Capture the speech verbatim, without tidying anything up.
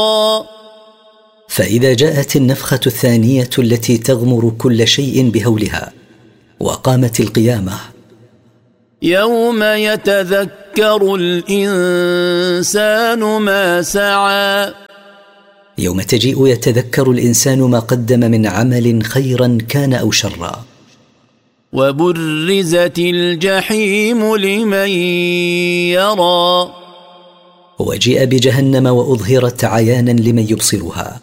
فإذا جاءت النفخة الثانية التي تغمر كل شيء بهولها وقامت القيامة، يوم يتذكر الإنسان ما سعى، يوم تجيء يتذكر الإنسان ما قدم من عمل خيرا كان أو شرا. وبرزت الجحيم لمن يرى، وجيء بجهنم وأظهرت عيانا لمن يبصرها.